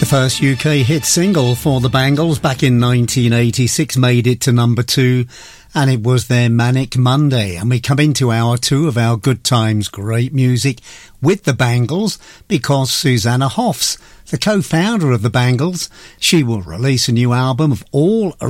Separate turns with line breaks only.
The first UK hit single for the Bangles back in 1986 made it to number 2, and it was their Manic Monday. And we come into hour 2 of our Good Times Great Music with the Bangles because Susanna Hoffs, the co-founder of the Bangles, she will release a new album of all